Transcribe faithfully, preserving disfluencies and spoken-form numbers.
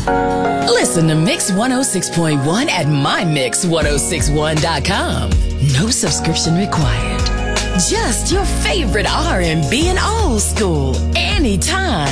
Listen to Mix one oh six point one at my mix one oh six one dot com. No subscription required. Just your favorite R and B and old school anytime.